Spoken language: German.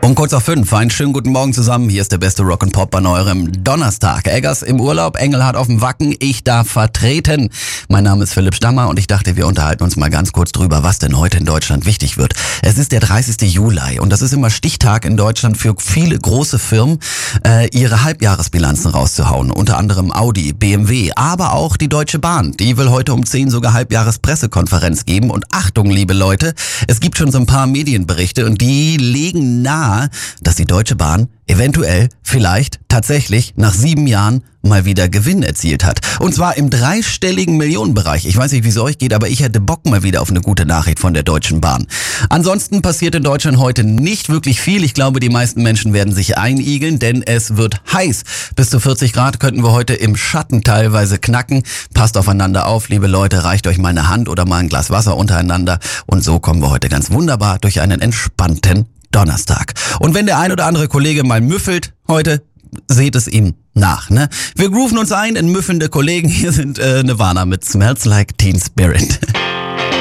Um kurz auf 5, einen schönen guten Morgen zusammen. Hier ist der beste Rock'n'Pop an eurem Donnerstag. Eggers im Urlaub, Engelhardt auf dem Wacken, ich darf vertreten. Mein Name ist Philipp Stammer und ich dachte, wir unterhalten uns mal ganz kurz drüber, was denn heute in Deutschland wichtig wird. Es ist der 30. Juli und das ist immer Stichtag in Deutschland für viele große Firmen, ihre Halbjahresbilanzen rauszuhauen. Unter anderem Audi, BMW, aber auch die Deutsche Bahn. Die will heute um 10 sogar Halbjahrespressekonferenz geben. Und Achtung, liebe Leute, es gibt schon so ein paar Medienberichte und die legen nahe, dass die Deutsche Bahn eventuell, vielleicht, tatsächlich nach 7 Jahren mal wieder Gewinn erzielt hat. Und zwar im dreistelligen Millionenbereich. Ich weiß nicht, wie es euch geht, aber ich hätte Bock mal wieder auf eine gute Nachricht von der Deutschen Bahn. Ansonsten passiert in Deutschland heute nicht wirklich viel. Ich glaube, die meisten Menschen werden sich einigeln, denn es wird heiß. Bis zu 40 Grad könnten wir heute im Schatten teilweise knacken. Passt aufeinander auf, liebe Leute, reicht euch mal eine Hand oder mal ein Glas Wasser untereinander. Und so kommen wir heute ganz wunderbar durch einen entspannten Donnerstag. Und wenn der ein oder andere Kollege mal müffelt heute, seht es ihm nach, ne? Wir grooven uns ein in müffelnde Kollegen. Hier sind Nirvana mit Smells Like Teen Spirit.